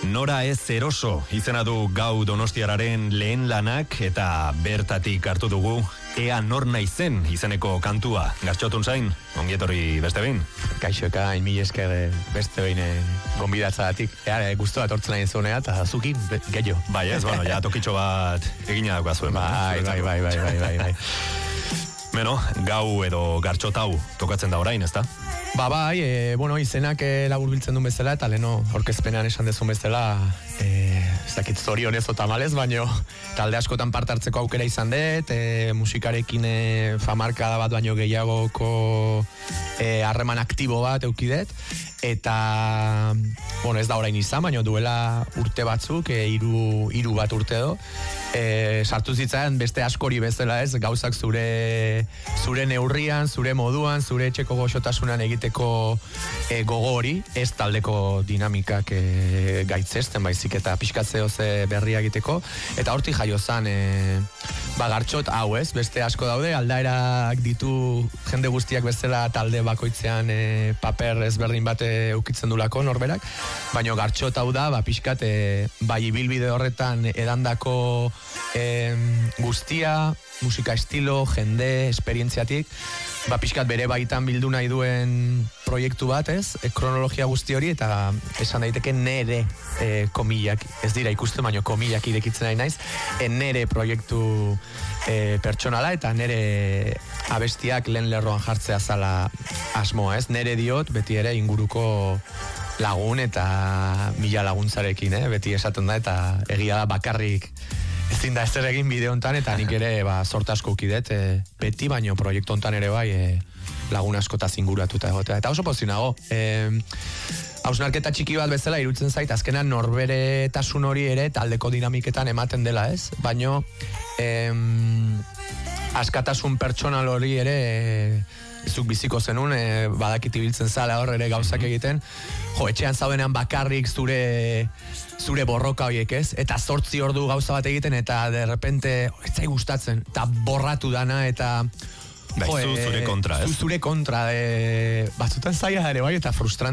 Nora ez eroso izena du Gau Donostiarraren lehen lanak eta bertatik hartu dugu Ea nor naizen izeneko kantua. Gartxotun zain, ongietorri beste behin. Kaixoka, mil esker beste behin gonbidatzagatik. Guztua etortzen nahi zunea eta zukin gehiago. Bai ez, bueno, ja tokitxo bat egina daukazuen. Bai. Beno, Gau edo Gartxotau tokatzen da orain, ezta? Bai, izenak laburbiltzen duen bezala, eta leno aurkezpenean esan dezun bezala, ez dakit zorionez o tamalez, baino talde askotan parte hartzeko aukera izan dut, musikarekin famarkada bat baino gehiagoko harreman aktibo bat eukidet, eta, ez da orain izan, baino duela urte batzuk, hiru bat urte edo, sartu zitzaidan beste askori bezala ez, gauzak zure neurrian, zure moduan, zure etxeko goxotasunan egiteko gogo hori, ez taldeko dinamikak gaitzesten baizik eta pixkatzeo ze berria egiteko, eta hortik jaio zan Gartxot hau ez, beste asko daude, aldaerak ditu jende guztiak bezala talde bakoitzean paper ezberdin bat eukitzen dulako norberak, baina Gartxot hau da, pixkat bai ibilbide horretan edandako guztia, musika estilo, jende, esperientziatik, pixkat bere baitan bildu nahi duen proiektu bat, ez? Kronologia guzti hori, eta esan daiteke nere komillak, ez dira ikusten, baino komillak irekitzen nahi naiz, nere proiektu pertsonala, eta nere abestiak lehen lerroan jartzea zala asmoa, ez? Nere diot, beti ere inguruko lagun eta mila laguntzarekin, beti esaten da, eta egia da bakarrik ezin da ezer egin bideo hontan, eta nik ere sorta asko ukidet, beti baino proiektu hontan ere bai lagun askotaz inguratuta egotea. Eta oso pozinago. Hausnarketa txiki bat bezala irutzen zait, azkenan norbere tasun hori ere taldeko dinamiketan ematen dela ez, baino askatasun pertsonal hori ere zuk biziko zenun, badakit ibiltzen zala hor ere gauzak egiten, etxean zaudenean bakarrik zure borroka horiek ez, eta 8 ordu gauza bat egiten, eta de repente, ez zai gustatzen, eta borratu dana, eta zure kontra, ez? Zure kontra, batzutan zaila ere bai, eta frustrante.